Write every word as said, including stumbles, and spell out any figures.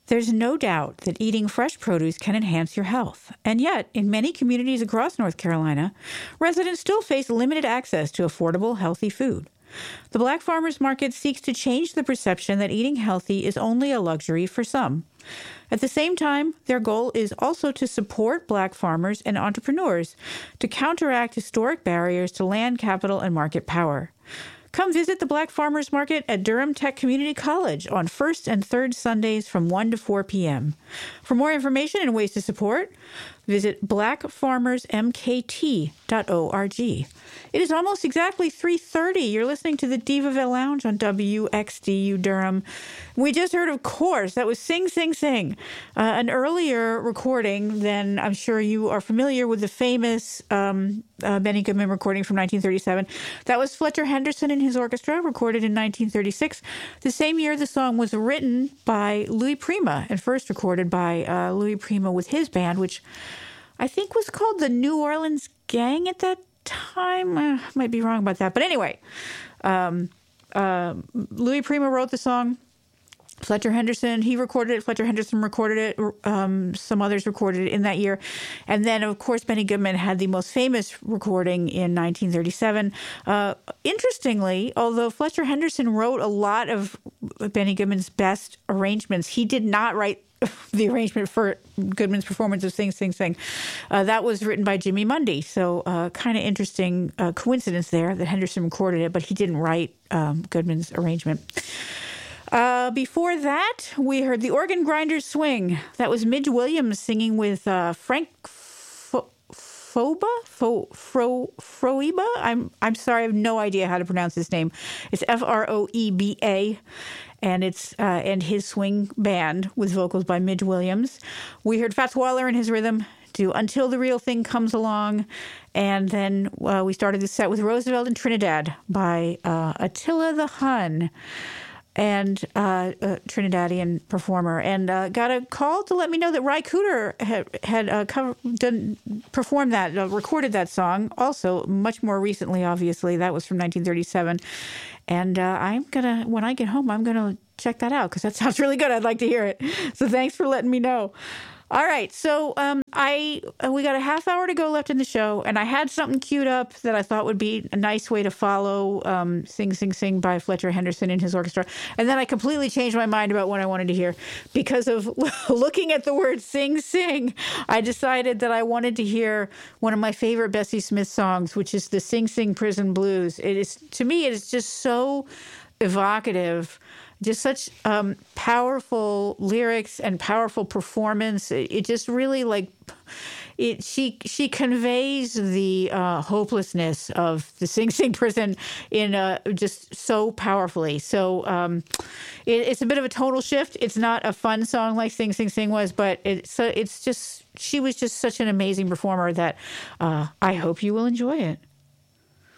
There's no doubt that eating fresh produce can enhance your health. And yet, in many communities across North Carolina, residents still face limited access to affordable, healthy food. The Black Farmers Market seeks to change the perception that eating healthy is only a luxury for some. At the same time, their goal is also to support Black farmers and entrepreneurs to counteract historic barriers to land capital and market power. Come visit the Black Farmers Market at Durham Tech Community College on first and third Sundays from one to four p.m. For more information and ways to support, visit black farmers m k t dot org. It is almost exactly three thirty. You're listening to the Divaville Lounge on W X D U Durham. We just heard, of course, that was Sing, Sing, Sing, uh, an earlier recording than I'm sure you are familiar with the famous um, uh, Benny Goodman recording from nineteen thirty-seven. That was Fletcher Henderson and his orchestra, recorded in nineteen thirty-six. The same year the song was written by Louis Prima and first recorded by uh, Louis Prima with his band, which I think was called the New Orleans Gang at that time. I might be wrong about that. But anyway, um, uh, Louis Prima wrote the song. Fletcher Henderson, he recorded it. Fletcher Henderson recorded it. Um, some others recorded it in that year. And then, of course, Benny Goodman had the most famous recording in nineteen thirty-seven. Uh, interestingly, although Fletcher Henderson wrote a lot of Benny Goodman's best arrangements, he did not write the arrangement for Goodman's performance of Sing, Sing, Sing. Uh, that was written by Jimmy Mundy. So uh, kind of interesting uh, coincidence there that Henderson recorded it, but he didn't write um, Goodman's arrangement. Uh, before that, we heard the Organ Grinders Swing. That was Midge Williams singing with uh, Frank Fo- Foba? Fo- Fro- Froeba? I'm I'm sorry, I have no idea how to pronounce his name. It's F R O E B A. And it's uh, and his swing band with vocals by Midge Williams. We heard Fats Waller and his rhythm do Until the Real Thing Comes Along. And then uh, we started the set with Roosevelt and Trinidad by uh, Attila the Hun, and uh, a Trinidadian performer, and uh, got a call to let me know that Ry Cooder had, had uh, cover, done, performed that, uh, recorded that song, also much more recently, obviously. That was from nineteen thirty-seven. And uh, I'm going to, when I get home, I'm going to check that out because that sounds really good. I'd like to hear it. So thanks for letting me know. All right, so um, I we got a half hour to go left in the show, and I had something queued up that I thought would be a nice way to follow um, Sing, Sing, Sing by Fletcher Henderson and his orchestra. And then I completely changed my mind about what I wanted to hear. Because of looking at the word Sing, Sing, I decided that I wanted to hear one of my favorite Bessie Smith songs, which is the Sing Sing Prison Blues. It is, to me, it is just so evocative. Just such um, powerful lyrics and powerful performance. It, it just really like it. She she conveys the uh, hopelessness of the Sing Sing prison in uh, just so powerfully. So um, it, it's a bit of a tonal shift. It's not a fun song like Sing Sing Sing was, but it's uh, it's just she was just such an amazing performer that uh, I hope you will enjoy it.